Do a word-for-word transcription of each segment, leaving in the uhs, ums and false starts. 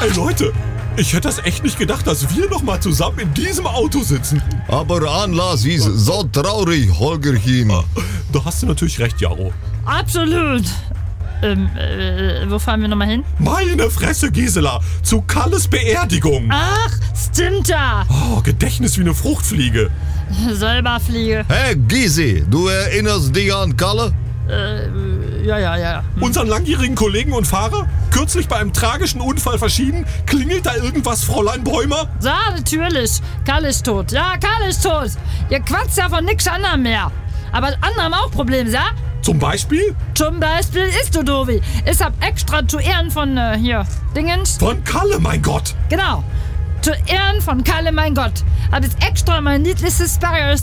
Ey Leute, ich hätte das echt nicht gedacht, dass wir noch mal zusammen in diesem Auto sitzen. Aber Anlass ist so traurig, Holgerchen. Da hast du natürlich recht, Jaro. Absolut. Ähm, äh, wo fahren wir nochmal hin? Meine Fresse, Gisela, zu Kalles Beerdigung. Ach, stimmt ja. Oh, Gedächtnis wie eine Fruchtfliege. Selber Fliege. Hey Gysi, du erinnerst dich an Kalle? Äh, ja, ja, ja. Hm. Unseren langjährigen Kollegen und Fahrer? Kürzlich bei einem tragischen Unfall verschieden? Klingelt da irgendwas, Fräulein Bäumer? Ja, natürlich. Karl ist tot. Ja, Karl ist tot. Ihr quatscht ja von nix anderem mehr. Aber andere haben auch Probleme, ja? Zum Beispiel? Zum Beispiel ist du, Dovi. Ich hab extra zu Ehren von, äh, hier, Dingens. Von Kalle, mein Gott. Genau. Zu Ehren von Kalle, mein Gott, hab ich extra mein niedlichstes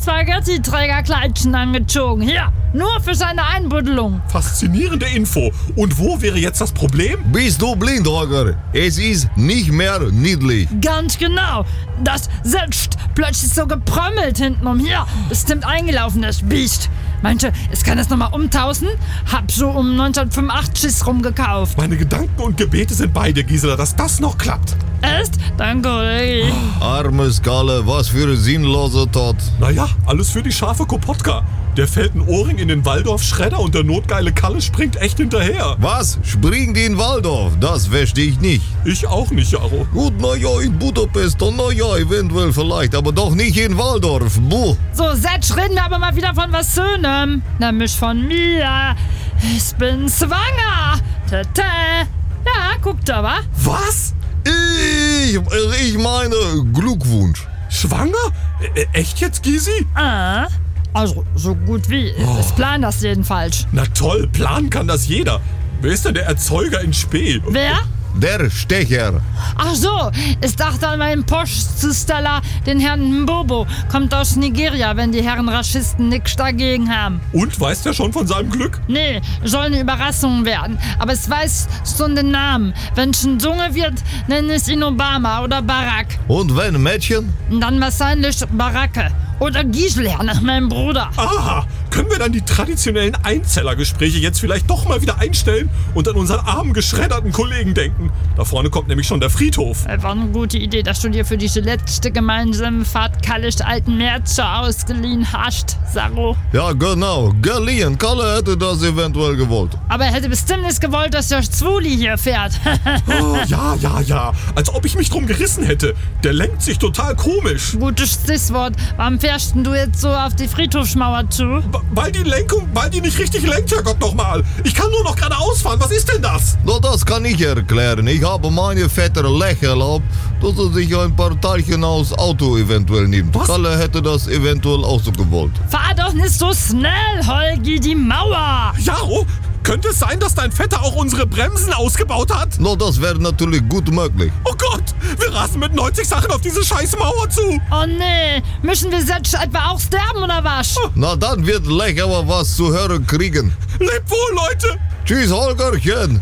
Spaghetti-Trägerkleidchen angezogen. Hier, nur für seine Einbuddelung. Faszinierende Info. Und wo wäre jetzt das Problem? Bist du blind, Holger? Es ist nicht mehr niedlich. Ganz genau. Das sitzt plötzlich so geprömmelt hintenrum. Hier, bestimmt eingelaufen, das Biest. Meinte, ich kann das nochmal umtauschen? Hab so um neunzehnhundertfünfundachtzig rumgekauft. Meine Gedanken und Gebete sind bei dir, Gisela, dass das noch klappt. Echt? Danke, Olli. Armes Kalle, was für ein sinnloser Tod. Naja, alles für die scharfe Kopotka. Der fällt ein Ohrring in den Waldorf-Schredder und der notgeile Kalle springt echt hinterher. Was? Springt in Waldorf? Das verstehe ich nicht. Ich auch nicht, Jaro. Gut, na ja, in Budapest, na ja, eventuell vielleicht, aber doch nicht in Waldorf. Buh. So, Setsch, reden wir aber mal wieder von was Schönem. Nämlich von mir. Ich bin schwanger. Tata. Ja, guckt da, wa? Was? Ich, ich meine, Glückwunsch. Schwanger? Ä- echt jetzt, Gysi? Ah, also so gut wie. Oh. Ich plan das jedenfalls. Na toll, planen kann das jeder. Wer ist denn der Erzeuger in Spee? Wer? Der Stecher. Ach so, ich dachte an meinen Postzusteller, den Herrn Mbobo. Kommt aus Nigeria, wenn die Herren Raschisten nichts dagegen haben. Und, weiß der schon von seinem Glück? Nee, soll eine Überraschung werden. Aber ich weiß schon den Namen. Wenn es ein Junge wird, nenne ich ihn Obama oder Barack. Und wenn Mädchen? Dann wahrscheinlich Baracke. Oder Gisela nach meinem Bruder. Aha, können wir dann die traditionellen Einzellergespräche jetzt vielleicht doch mal wieder einstellen und an unseren armen, geschredderten Kollegen denken? Da vorne kommt nämlich schon der Friedhof. War eine gute Idee, dass du dir für diese letzte gemeinsame Fahrt Kalles alten Märzer ausgeliehen hast, Saro. Ja, genau. Geliehen. Kalle hätte das eventuell gewollt. Aber er hätte bestimmt nicht gewollt, dass der Zwuli hier fährt. Oh, ja, ja, ja. Als ob ich mich drum gerissen hätte. Der lenkt sich total komisch. Gutes Stichwort. Warum fährst denn du jetzt so auf die Friedhofsmauer zu? B- weil die Lenkung, weil die nicht richtig lenkt, Herrgott nochmal. Ich kann nur noch geradeaus fahren. Was ist denn das? Na, das kann ich erklären. Ich habe meine Vetter Lech erlaubt, dass er sich ein paar Teilchen aus Auto eventuell nimmt. Was? Kalle hätte das eventuell auch so gewollt. Fahr doch nicht so schnell, Holgi, die Mauer. Jaro, könnte es sein, dass dein Vetter auch unsere Bremsen ausgebaut hat? Na, das wäre natürlich gut möglich. Oh Gott, wir rasen mit neunzig Sachen auf diese scheiß Mauer zu. Oh nee, müssen wir jetzt etwa auch sterben oder was? Na, dann wird Lech aber was zu hören kriegen. Lebt wohl, Leute. Tschüss, Holgerchen.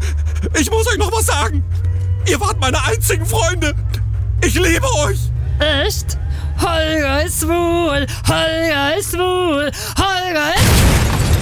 Ich muss euch noch was sagen. Ihr wart meine einzigen Freunde. Ich liebe euch. Echt? Holger ist schwul, Holger ist schwul, Holger ist